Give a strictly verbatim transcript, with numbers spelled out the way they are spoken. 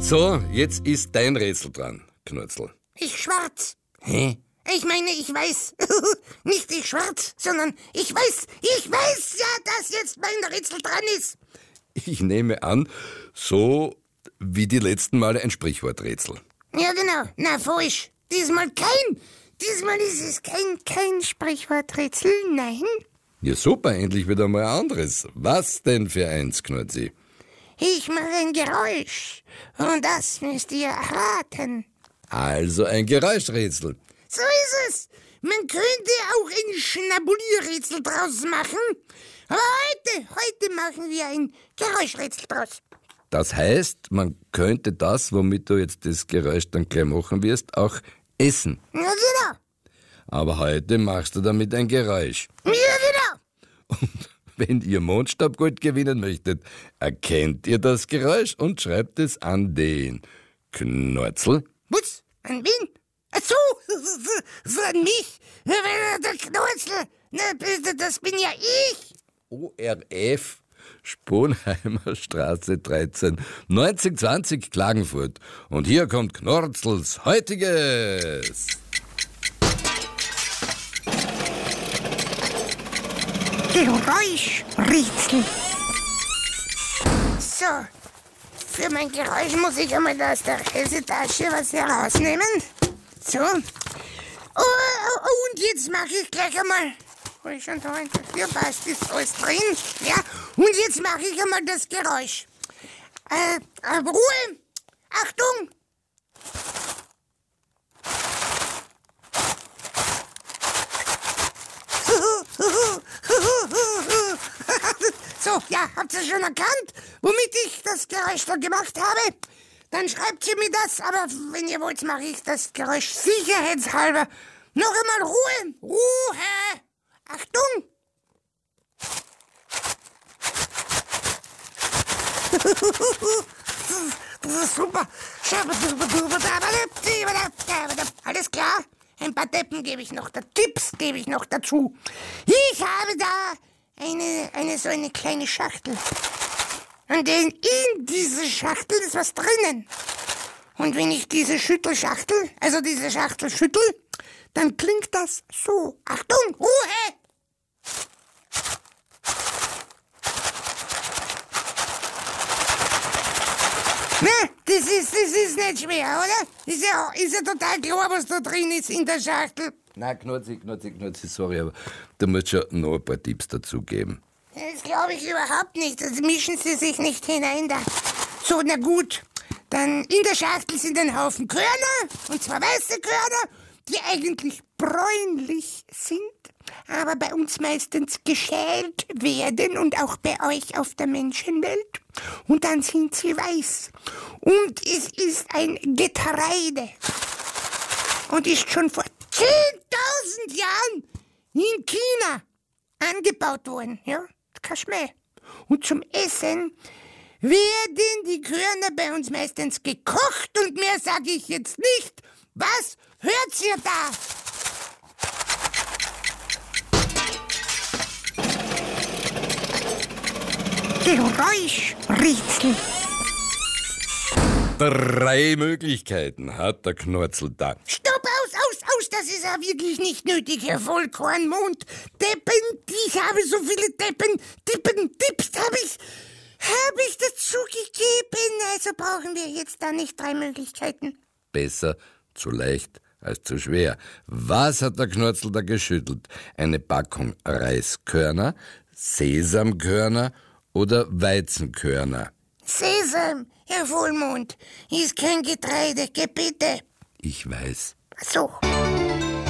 So, jetzt ist dein Rätsel dran, Knurzel. Ich schwarz. Hä? Ich meine, ich weiß. Nicht ich schwarz, sondern ich weiß, ich weiß ja, dass jetzt mein Rätsel dran ist. Ich nehme an, so wie die letzten Male ein Sprichworträtsel. Ja, genau. Na, falsch. Diesmal kein. Diesmal ist es kein, kein Sprichworträtsel, nein. Ja, super, endlich wieder mal ein anderes. Was denn für eins, Knurzi? Ich mache ein Geräusch. Und das müsst ihr erraten. Also ein Geräuschrätsel. So ist es. Man könnte auch ein Schnabulierrätsel draus machen. Aber heute, heute machen wir ein Geräuschrätsel draus. Das heißt, man könnte das, womit du jetzt das Geräusch dann gleich machen wirst, auch essen. Ja, genau. Aber heute machst du damit ein Geräusch. Ja, genau. Und wenn ihr Mondstabgold gewinnen möchtet, erkennt ihr das Geräusch und schreibt es an den Knurzel. Was? An wen? Ach so, so an mich. Der Knurzel. Na, das bin ja ich. O R F, Sponheimer Straße dreizehn, neunzig zwanzig Klagenfurt. Und hier kommt Knurzels heutiges. Geräuschrätsel. So, für mein Geräusch muss ich einmal aus der Reisetasche was herausnehmen. So. Oh, oh, und jetzt mache ich gleich einmal... Wo ich schon da hier passt, ist alles drin. Ja, und jetzt mache ich einmal das Geräusch. Äh, äh, Ruhe! Achtung! So, ja, habt ihr schon erkannt, womit ich das Geräusch da gemacht habe? Dann schreibt ihr mir das, aber wenn ihr wollt, mache ich das Geräusch sicherheitshalber. Noch einmal Ruhe! Ruhe! Achtung! Das ist super. Alles klar? Ein paar Deppen gebe ich noch, da Tipps gebe ich noch dazu. Ich habe da eine, eine so eine kleine Schachtel. Und in diese Schachtel ist was drinnen. Und wenn ich diese Schüttelschachtel, also diese Schachtel schüttel, dann klingt das so. Achtung, Ruhe! Na, das ist, das ist nicht schwer, oder? Ist ja, ist ja total klar, was da drin ist in der Schachtel. Nein, Knurzi, Knurzi, Knurzi, sorry, aber du musst schon noch ein paar Tipps dazugeben. Das glaube ich überhaupt nicht. Also mischen Sie sich nicht hinein da. So, na gut. Dann in der Schachtel sind ein Haufen Körner, und zwar weiße Körner, die eigentlich bräunlich sind, aber bei uns meistens geschält werden und auch bei euch auf der Menschenwelt. Und dann sind sie weiß. Und es ist ein Getreide. Und ist schon vor zehntausend Jahren in China angebaut worden. Ja, kein Schmäh. Und zum Essen werden die Körner bei uns meistens gekocht und mehr sage ich jetzt nicht. Was hört ihr da? Geräuschrätsel. Drei Möglichkeiten hat der Knurzel da. Stopp, aus, aus, aus, das ist ja wirklich nicht nötig, Herr Vollkornmond. Deppen, ich habe so viele Deppen, Tippen, Tipps habe ich, habe ich dazu gegeben. Also brauchen wir jetzt da nicht drei Möglichkeiten. Besser zu leicht als zu schwer. Was hat der Knurzel da geschüttelt? Eine Packung Reiskörner, Sesamkörner oder Weizenkörner? Sesam, Herr Vollmond, ist kein Getreide, geh bitte. Ich weiß. Ach so.